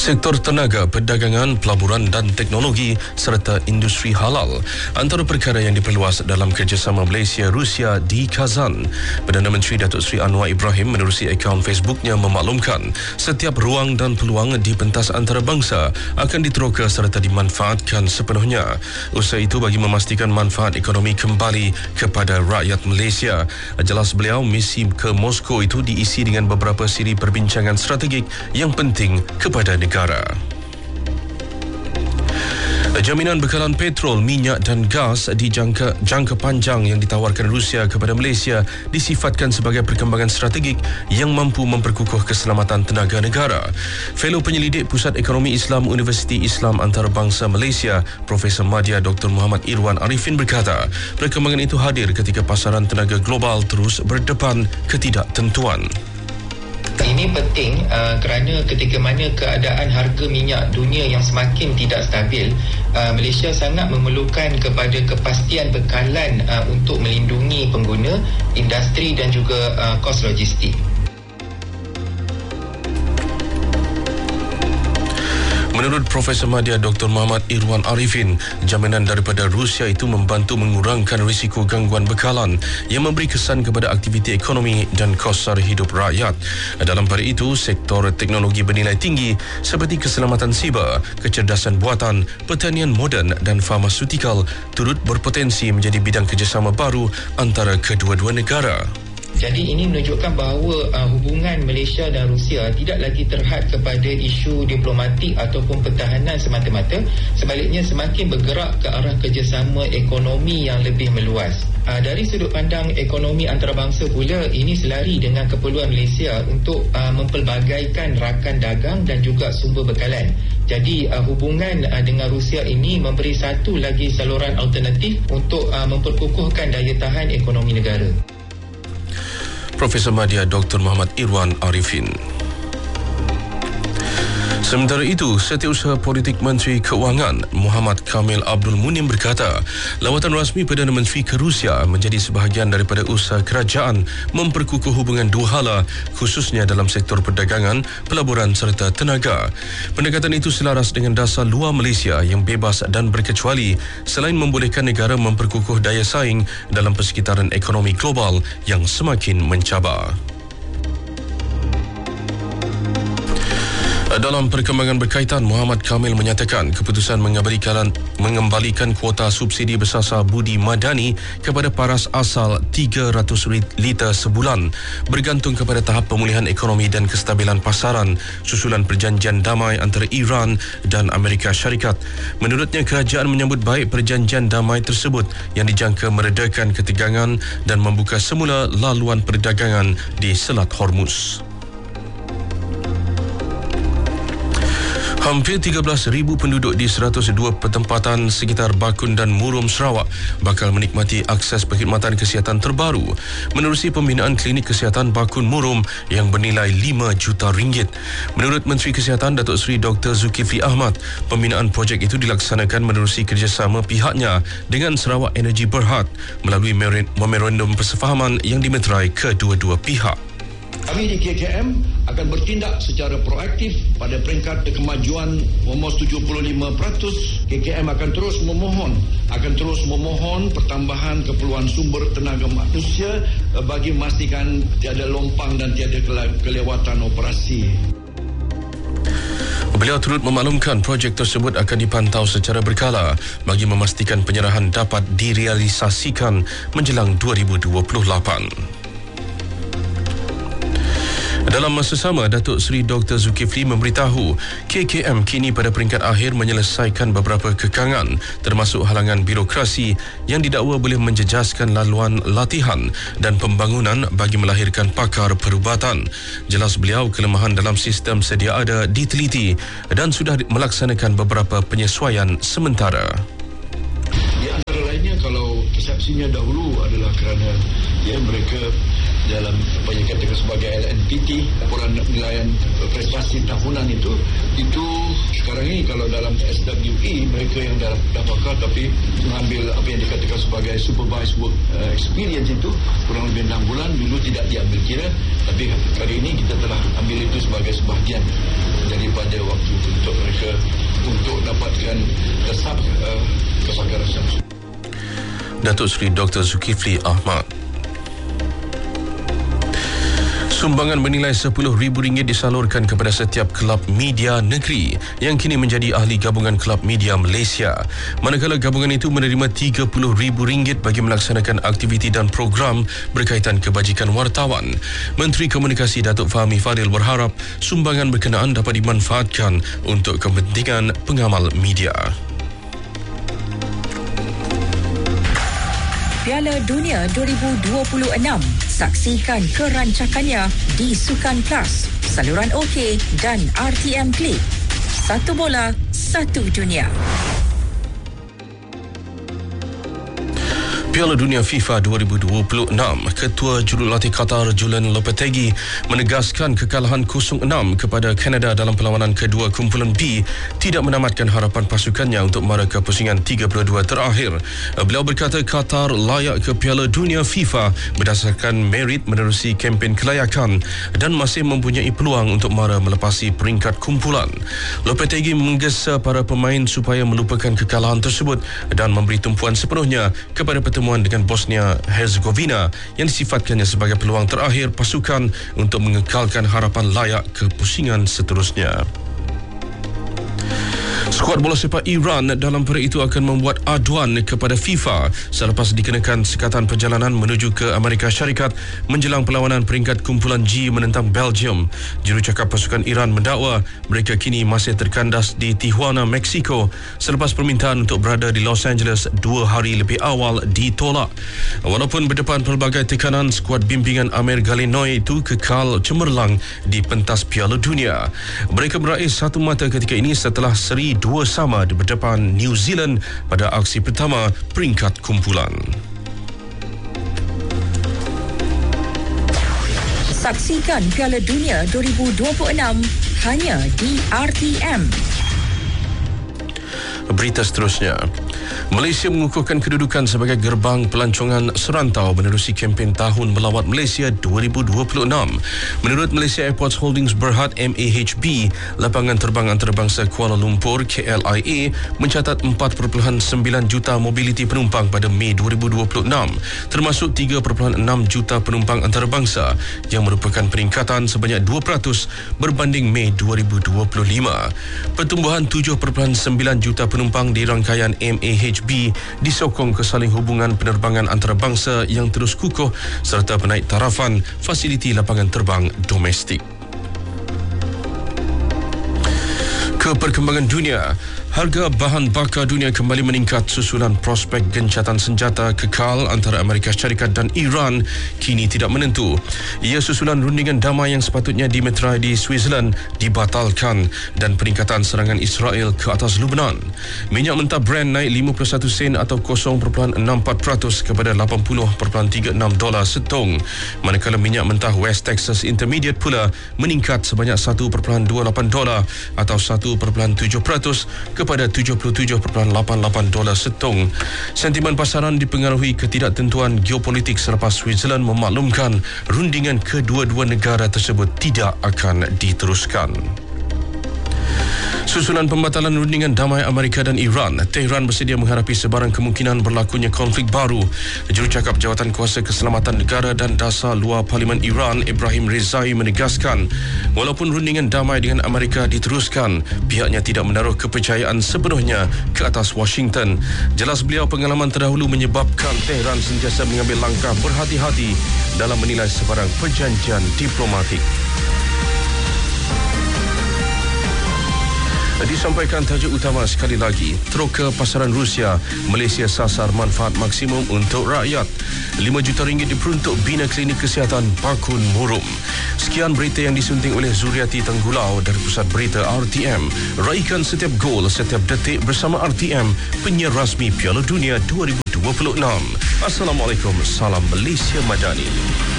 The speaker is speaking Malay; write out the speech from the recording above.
Sektor tenaga, perdagangan, pelaburan dan teknologi serta industri halal antara perkara yang diperluas dalam kerjasama Malaysia-Rusia di Kazan. Perdana Menteri Datuk Seri Anwar Ibrahim menerusi akaun Facebooknya memaklumkan setiap ruang dan peluang di pentas antarabangsa akan diteroka serta dimanfaatkan sepenuhnya. Usaha itu bagi memastikan manfaat ekonomi kembali kepada rakyat Malaysia. Jelas beliau, misi ke Moskow itu diisi dengan beberapa siri perbincangan strategik yang penting kepada negara. Jaminan bekalan petrol, minyak dan gas di jangka panjang yang ditawarkan Rusia kepada Malaysia disifatkan sebagai perkembangan strategik yang mampu memperkukuh keselamatan tenaga negara. Fellow Penyelidik Pusat Ekonomi Islam Universiti Islam Antarabangsa Malaysia, Profesor Madya Dr. Muhammad Irwan Arifin berkata, perkembangan itu hadir ketika pasaran tenaga global terus berdepan ketidaktentuan. Ini penting kerana ketika mana keadaan harga minyak dunia yang semakin tidak stabil, Malaysia sangat memerlukan kepada kepastian bekalan untuk melindungi pengguna, industri dan juga kos logistik. Menurut Profesor Madya Dr. Muhammad Irwan Arifin, jaminan daripada Rusia itu membantu mengurangkan risiko gangguan bekalan yang memberi kesan kepada aktiviti ekonomi dan kos sara hidup rakyat. Dalam pada itu, sektor teknologi bernilai tinggi seperti keselamatan siber, kecerdasan buatan, pertanian moden dan farmasutikal turut berpotensi menjadi bidang kerjasama baru antara kedua-dua negara. Jadi ini menunjukkan bahawa hubungan Malaysia dan Rusia tidak lagi terhad kepada isu diplomatik ataupun pertahanan semata-mata. Sebaliknya semakin bergerak ke arah kerjasama ekonomi yang lebih meluas. Dari sudut pandang ekonomi antarabangsa pula, ini selari dengan keperluan Malaysia untuk mempelbagaikan rakan dagang dan juga sumber bekalan. Jadi hubungan dengan Rusia ini memberi satu lagi saluran alternatif untuk memperkukuhkan daya tahan ekonomi negara. Profesor Madya Dr. Muhammad Irwan Arifin. Sementara itu, Setiausaha Politik Menteri Keuangan Muhammad Kamil Abdul Munim berkata, lawatan rasmi Perdana Menteri ke Rusia menjadi sebahagian daripada usaha kerajaan memperkukuh hubungan dua hala, khususnya dalam sektor perdagangan, pelaburan serta tenaga. Pendekatan itu selaras dengan dasar luar Malaysia yang bebas dan berkecuali, selain membolehkan negara memperkukuh daya saing dalam persekitaran ekonomi global yang semakin mencabar. Dalam perkembangan berkaitan, Muhammad Kamil menyatakan keputusan mengembalikan kuota subsidi bersasar budi madani kepada paras asal 300 liter sebulan bergantung kepada tahap pemulihan ekonomi dan kestabilan pasaran susulan perjanjian damai antara Iran dan Amerika Syarikat. Menurutnya, kerajaan menyambut baik perjanjian damai tersebut yang dijangka meredakan ketegangan dan membuka semula laluan perdagangan di Selat Hormuz. Hampir 13,000 penduduk di 102 pertempatan sekitar Bakun dan Murum, Sarawak bakal menikmati akses perkhidmatan kesihatan terbaru menerusi pembinaan klinik kesihatan Bakun Murum yang bernilai RM5 juta. Menurut Menteri Kesihatan Datuk Seri Dr. Zulkifli Ahmad, pembinaan projek itu dilaksanakan menerusi kerjasama pihaknya dengan Sarawak Energy Berhad melalui memorandum persefahaman yang dimeterai kedua-dua pihak. Kami di KKM akan bertindak secara proaktif pada peringkat kemajuan umur 75%. KKM akan terus memohon pertambahan keperluan sumber tenaga manusia bagi memastikan tiada lompang dan tiada kelewatan operasi. Beliau turut memaklumkan projek tersebut akan dipantau secara berkala bagi memastikan penyerahan dapat direalisasikan menjelang 2028. Dalam masa sama, Datuk Seri Dr. Zulkifli memberitahu KKM kini pada peringkat akhir menyelesaikan beberapa kekangan termasuk halangan birokrasi yang didakwa boleh menjejaskan laluan latihan dan pembangunan bagi melahirkan pakar perubatan. Jelas beliau, kelemahan dalam sistem sedia ada diteliti dan sudah melaksanakan beberapa penyesuaian sementara. Di antara lainnya, kalau reaksinya dahulu adalah kerana mereka dalam apa yang dikatakan sebagai LNPT, laporan penilaian prestasi tahunan itu sekarang ini kalau dalam SWE mereka yang dah pakar tapi mengambil apa yang dikatakan sebagai supervised work experience itu kurang lebih 6 bulan. Dulu tidak diambil kira, tapi hari ini kita telah ambil itu sebagai sebahagian daripada waktu untuk mereka untuk dapatkan tesap kepakaran tersebut. Datuk Seri Dr. Zulkifli Ahmad. Sumbangan bernilai RM10,000 disalurkan kepada setiap kelab media negeri yang kini menjadi ahli gabungan kelab media Malaysia. Manakala gabungan itu menerima RM30,000 bagi melaksanakan aktiviti dan program berkaitan kebajikan wartawan. Menteri Komunikasi Datuk Fahmi Fadil berharap sumbangan berkenaan dapat dimanfaatkan untuk kepentingan pengamal media. Piala Dunia 2026. Saksikan kerancakannya di Sukan Plus, saluran OK dan RTM Klik. Satu bola, satu dunia. Piala Dunia FIFA 2026, Ketua Jurulatih Qatar Julen Lopetegui menegaskan kekalahan 0-6 kepada Kanada dalam perlawanan kedua kumpulan B tidak menamatkan harapan pasukannya untuk mara ke pusingan 32 terakhir. Beliau berkata Qatar layak ke Piala Dunia FIFA berdasarkan merit menerusi kempen kelayakan dan masih mempunyai peluang untuk mara melepasi peringkat kumpulan. Lopetegui menggesa para pemain supaya melupakan kekalahan tersebut dan memberi tumpuan sepenuhnya kepada pertemuan dengan Bosnia-Herzegovina yang disifatkannya sebagai peluang terakhir pasukan untuk mengekalkan harapan layak ke pusingan seterusnya. Skuad bola sepak Iran dalam perkara itu akan membuat aduan kepada FIFA selepas dikenakan sekatan perjalanan menuju ke Amerika Syarikat menjelang perlawanan peringkat kumpulan G menentang Belgium. Jurucakap pasukan Iran mendakwa mereka kini masih terkandas di Tijuana, Mexico selepas permintaan untuk berada di Los Angeles 2 hari lebih awal ditolak. Walaupun berdepan pelbagai tekanan, skuad bimbingan Amir Galenoy itu kekal cemerlang di pentas Piala Dunia. Mereka meraih satu mata ketika ini setelah seri 2-2 di berdepan New Zealand pada aksi pertama peringkat kumpulan. Saksikan Piala Dunia 2026 hanya di RTM. Berita seterusnya. Malaysia mengukuhkan kedudukan sebagai gerbang pelancongan serantau menerusi kempen Tahun Melawat Malaysia 2026. Menurut Malaysia Airports Holdings Berhad MAHB, lapangan terbang antarabangsa Kuala Lumpur KLIA mencatat 4.9 juta mobiliti penumpang pada Mei 2026, termasuk 3.6 juta penumpang antarabangsa yang merupakan peningkatan sebanyak 2% berbanding Mei 2025. Pertumbuhan 7.9 juta penumpang di rangkaian MAHB disokong kesaling hubungan penerbangan antarabangsa yang terus kukuh serta penaik tarafan fasiliti lapangan terbang domestik. Perkembangan dunia. Harga bahan bakar dunia kembali meningkat susulan prospek gencatan senjata kekal antara Amerika Syarikat dan Iran kini tidak menentu. Ia susulan rundingan damai yang sepatutnya dimeterai di Switzerland dibatalkan dan peningkatan serangan Israel ke atas Lebanon. Minyak mentah Brent naik 51 sen atau 0.64% kepada $80.36 setong. Manakala minyak mentah West Texas Intermediate pula meningkat sebanyak $1.28 atau 1.7% kepada $77.88 setong. Sentimen pasaran dipengaruhi ketidaktentuan geopolitik selepas Switzerland memaklumkan rundingan kedua-dua negara tersebut tidak akan diteruskan. Susulan pembatalan rundingan damai Amerika dan Iran, Tehran bersedia menghadapi sebarang kemungkinan berlakunya konflik baru. Jurucakap Jawatan Kuasa Keselamatan Negara dan Dasar Luar Parlimen Iran, Ibrahim Rezai menegaskan, walaupun rundingan damai dengan Amerika diteruskan, pihaknya tidak menaruh kepercayaan sepenuhnya ke atas Washington. Jelas beliau pengalaman terdahulu menyebabkan Tehran sentiasa mengambil langkah berhati-hati dalam menilai sebarang perjanjian diplomatik. Disampaikan tajuk utama sekali lagi, teroka pasaran Rusia, Malaysia sasar manfaat maksimum untuk rakyat. RM5 juta diperuntuk bina klinik kesihatan Bakun Murum. Sekian berita yang disunting oleh Zuriati Tenggulau dari Pusat Berita RTM. Raikan setiap gol, setiap detik bersama RTM, penyiar rasmi Piala Dunia 2026. 2026. Assalamualaikum, salam Malaysia Madani.